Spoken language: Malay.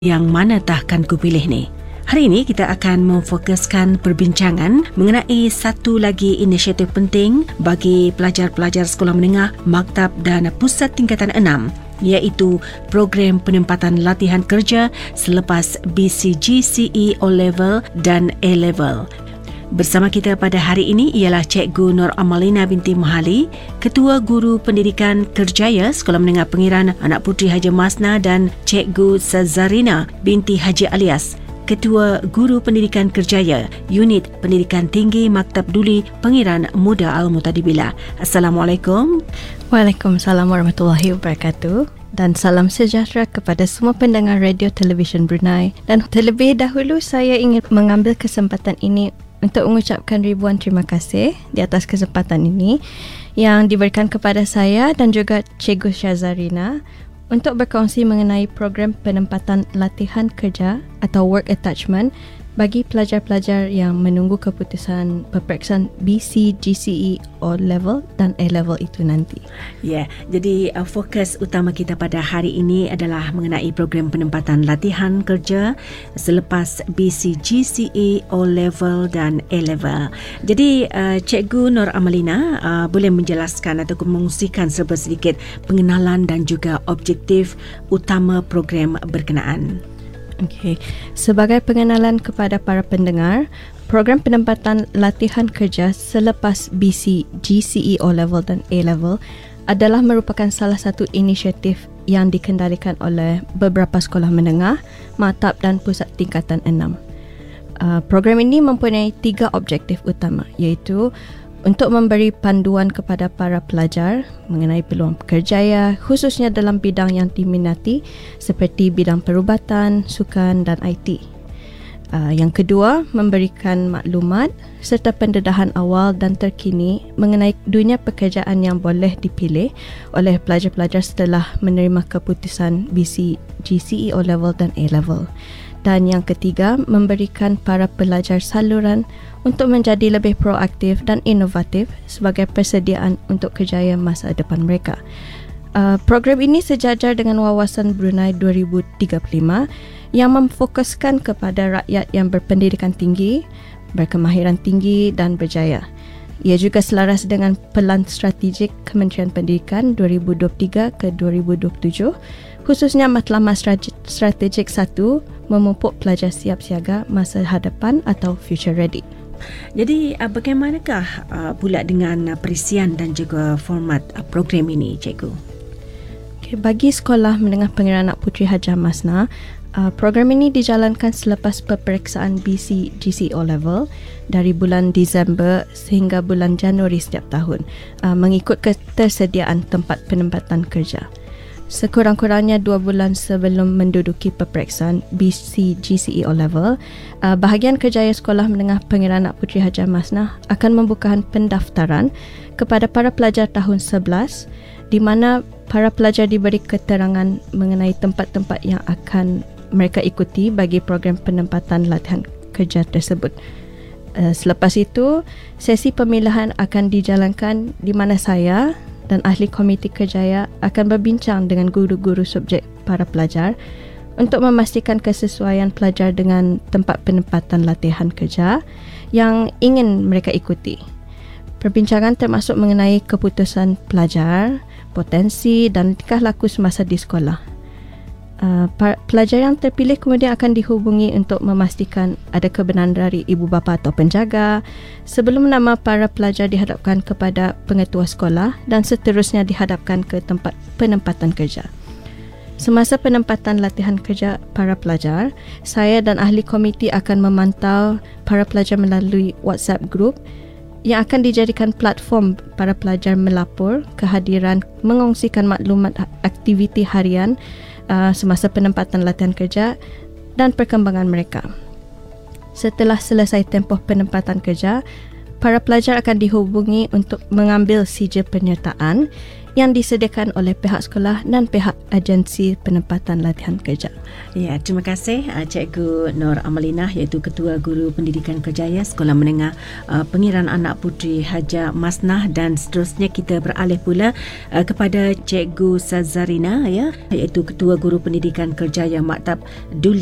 Yang mana tahkan ku pilih ni? Hari ini kita akan memfokuskan perbincangan mengenai satu lagi inisiatif penting bagi pelajar-pelajar sekolah menengah, maktab dan pusat tingkatan 6, iaitu program penempatan latihan kerja selepas BCGCE O-Level dan A-Level. Bersama kita pada hari ini ialah Cikgu Nur Amalina binti Mahali, Ketua Guru Pendidikan Kerjaya Sekolah Menengah Pengiran Anak Puteri Haji Masna, dan Cikgu Sazarina binti Haji Alias, Ketua Guru Pendidikan Kerjaya Unit Pendidikan Tinggi Maktab Duli Pengiran Muda Al-Mutadibila. Assalamualaikum. Waalaikumsalam warahmatullahi wabarakatuh. Dan salam sejahtera kepada semua pendengar radio televisyen Brunei. Dan terlebih dahulu saya ingin mengambil kesempatan ini untuk mengucapkan ribuan terima kasih di atas kesempatan ini yang diberikan kepada saya dan juga Cikgu Syazarina untuk berkongsi mengenai program penempatan latihan kerja atau work attachment bagi pelajar-pelajar yang menunggu keputusan peperiksaan BCGCE O-Level dan A-Level itu nanti. Ya, jadi fokus utama kita pada hari ini adalah mengenai program penempatan latihan kerja selepas BCGCE O-Level dan A-Level. Jadi Cikgu Nur Amalina boleh menjelaskan atau mengungsikan serba sedikit pengenalan dan juga objektif utama program berkenaan. Okey, sebagai pengenalan kepada para pendengar, program penempatan latihan kerja selepas BCGCE O-Level dan A-Level adalah merupakan salah satu inisiatif yang dikendalikan oleh beberapa sekolah menengah, maktab dan pusat tingkatan 6. Program ini mempunyai 3 objektif utama, iaitu untuk memberi panduan kepada para pelajar mengenai peluang kerjaya, khususnya dalam bidang yang diminati seperti bidang perubatan, sukan dan IT. Yang kedua, memberikan maklumat serta pendedahan awal dan terkini mengenai dunia pekerjaan yang boleh dipilih oleh pelajar-pelajar setelah menerima keputusan BCGCE O-Level dan A-Level. Dan yang ketiga, memberikan para pelajar saluran untuk menjadi lebih proaktif dan inovatif sebagai persediaan untuk kerjaya masa depan mereka. Program ini sejajar dengan Wawasan Brunei 2035 yang memfokuskan kepada rakyat yang berpendidikan tinggi, berkemahiran tinggi dan berjaya. Ia juga selaras dengan Pelan Strategik Kementerian Pendidikan 2023 ke 2027, khususnya Matlamat Strategik 1, memupuk pelajar siap siaga masa hadapan atau future ready. Jadi bagaimanakah pula dengan perisian dan juga format program ini, Cikgu? Okay, bagi Sekolah Menengah Pengiran Anak Puteri Haji Masna, program ini dijalankan selepas peperiksaan BCGCE O-Level dari bulan Disember sehingga bulan Januari setiap tahun, mengikut ketersediaan tempat penempatan kerja. Sekurang-kurangnya 2 bulan sebelum menduduki peperiksaan BCGCE O-Level, bahagian kerjaya Sekolah Menengah Pengiran Anak Puteri Haji Masna akan membukakan pendaftaran kepada para pelajar tahun 11, di mana para pelajar diberi keterangan mengenai tempat-tempat yang akan mereka ikuti bagi program penempatan latihan kerja tersebut. Selepas itu, sesi pemilihan akan dijalankan di mana saya dan ahli komiti kerjaya akan berbincang dengan guru-guru subjek para pelajar untuk memastikan kesesuaian pelajar dengan tempat penempatan latihan kerja yang ingin mereka ikuti. Perbincangan termasuk mengenai keputusan pelajar, potensi dan tingkah laku semasa di sekolah. Pelajar yang terpilih kemudian akan dihubungi untuk memastikan ada kebenaran dari ibu bapa atau penjaga sebelum nama para pelajar dihadapkan kepada pengetua sekolah dan seterusnya dihadapkan ke tempat penempatan kerja. Semasa penempatan latihan kerja para pelajar, saya dan ahli komiti akan memantau para pelajar melalui WhatsApp group yang akan dijadikan platform para pelajar melapor kehadiran, mengongsikan maklumat aktiviti harian semasa penempatan latihan kerja dan perkembangan mereka. Setelah selesai tempoh penempatan kerja, para pelajar akan dihubungi untuk mengambil sijil penyertaan yang disediakan oleh pihak sekolah dan pihak agensi penempatan latihan kerja. Ya, terima kasih Cikgu Nur Amalinah, iaitu Ketua Guru Pendidikan Kerjaya Sekolah Menengah Pengiran Anak Puteri Haja Masnah, dan seterusnya kita beralih pula kepada Cikgu Sazarina, iaitu Ketua Guru Pendidikan Kerjaya Maktab Duli